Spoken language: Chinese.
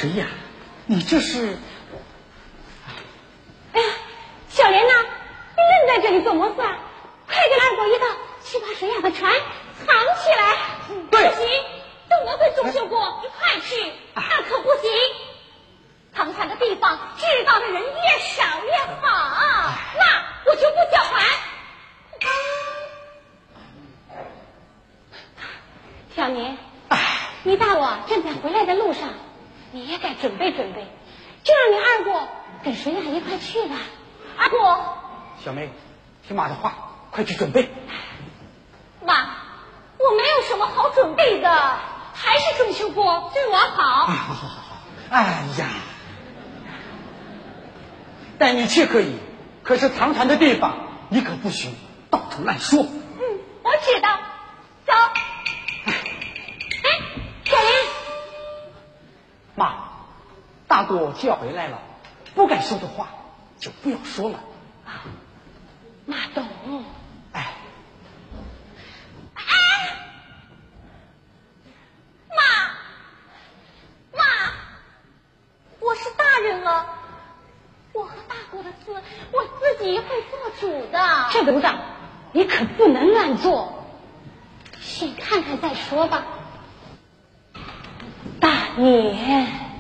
谁呀？你这是？ 哎呀，小莲呐，你愣在这里做么事啊？快跟二狗一道去把水雅的船藏起来。 对， 不行，等我跟钟秀国一块去，那可不行。藏船的地方知道的人越少越好，那我就不交还。小年，你大我正在回来的路上，你也该准备准备，就让你二姑跟水雅一块去吧。二姑， 小梅，听妈的话，快去准备。 妈，我没有什么好准备的，还是钟秀国对我好。 好。哎呀，带你去可以，可是藏船的地方你可不许到处乱说。 我知道。走。小莲， 妈，大哥就要回来了，不该说的话就不要说了。 妈懂。妈，我是大人了，我和大姑的事我自己会做主的。这个账你可不能乱做，先看看再说吧。大年。